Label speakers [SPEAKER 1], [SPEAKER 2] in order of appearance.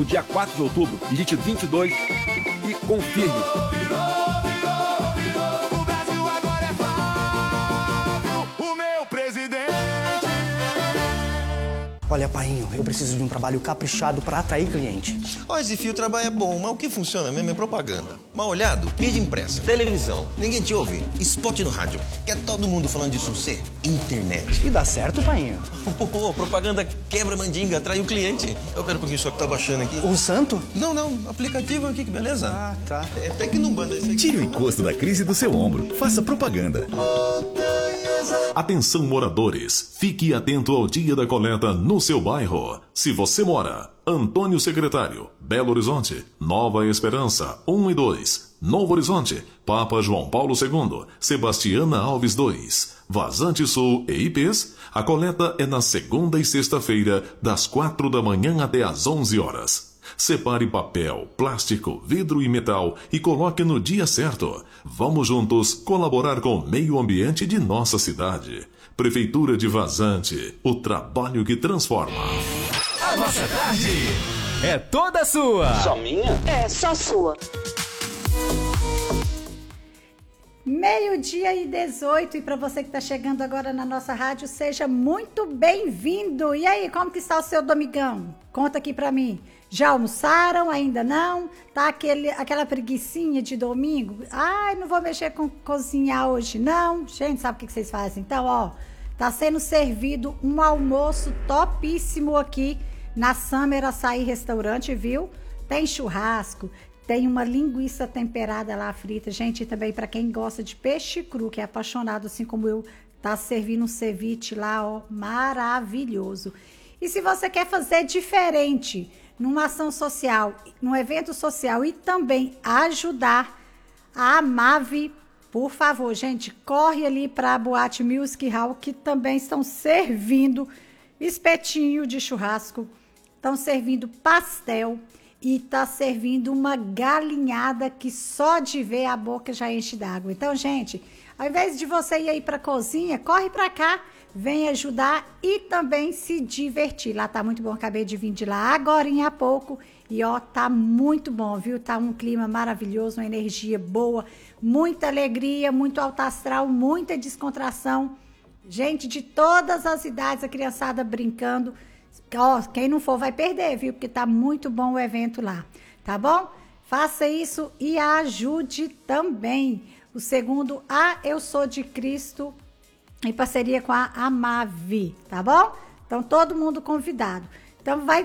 [SPEAKER 1] no dia 4 de outubro, digite 22 e confirme.
[SPEAKER 2] O Brasil agora é Flávio, o meu presidente.
[SPEAKER 3] Olha, painho, eu preciso de um trabalho caprichado para atrair cliente.
[SPEAKER 4] Ó, esse fio trabalho é bom, mas o que funciona mesmo é propaganda. Mal olhado, mídia impressa, televisão, ninguém te ouve, spot no rádio. Quer todo mundo falando de sucesso? Internet.
[SPEAKER 3] E dá certo, painho?
[SPEAKER 4] Propaganda quebra mandinga, atrai o cliente. Eu quero um pouquinho só que tá baixando aqui.
[SPEAKER 3] O santo?
[SPEAKER 4] Não, aplicativo aqui, que beleza.
[SPEAKER 3] Ah, tá.
[SPEAKER 4] É até que não banda esse aqui.
[SPEAKER 5] Tire o encosto da crise do seu ombro. Faça propaganda. Atenção, moradores. Fique atento ao dia da coleta no seu bairro. Se você mora, Antônio Secretário, Belo Horizonte, Nova Esperança, 1 e 2. Novo Horizonte, Papa João Paulo II, Sebastiana Alves 2. Vazante Sul e IPs, a coleta é na segunda e sexta-feira, das 4 da manhã até às 11 horas. Separe papel, plástico, vidro e metal e coloque no dia certo. Vamos juntos colaborar com o meio ambiente de nossa cidade. Prefeitura de Vazante, o trabalho que transforma.
[SPEAKER 6] A nossa tarde é toda sua.
[SPEAKER 7] Só minha?
[SPEAKER 8] É, só sua.
[SPEAKER 9] 12:18, e para você que está chegando agora na nossa rádio, seja muito bem-vindo. E aí, como que está o seu domingão? Conta aqui para mim. Já almoçaram? Ainda não? Tá aquela preguicinha de domingo? Ai, não vou mexer com cozinhar hoje, não. Gente, sabe o que vocês fazem? Então, ó, tá sendo servido um almoço topíssimo aqui na Summer Açaí Restaurante, viu? Tem churrasco, tem uma linguiça temperada lá frita. Gente, e também para quem gosta de peixe cru, que é apaixonado assim como eu, tá servindo um ceviche lá, ó, maravilhoso. E se você quer fazer diferente numa ação social, num evento social e também ajudar a Amave, por favor, gente, corre ali para a Boate Music Hall, que também estão servindo espetinho de churrasco, estão servindo pastel e tá servindo uma galinhada que só de ver a boca já enche d'água. Então, gente, ao invés de você ir aí para a cozinha, corre para cá, vem ajudar e também se divertir. Lá tá muito bom, acabei de vir de lá agorinha há pouco e ó, tá muito bom, viu? Tá um clima maravilhoso, uma energia boa, muita alegria, muito alto astral, muita descontração. Gente de todas as idades, a criançada brincando. Ó, quem não for vai perder, viu? Porque tá muito bom o evento lá, tá bom? Faça isso e ajude também. O segundo, Eu Sou de Cristo, em parceria com a Amave, tá bom? Então, todo mundo convidado. Então, vai